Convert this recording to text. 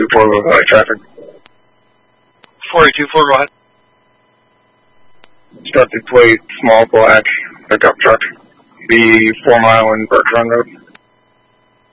424 traffic. 424, go ahead. Obstructed plate, small black pickup truck. Be 4 Mile and Bertrand Road.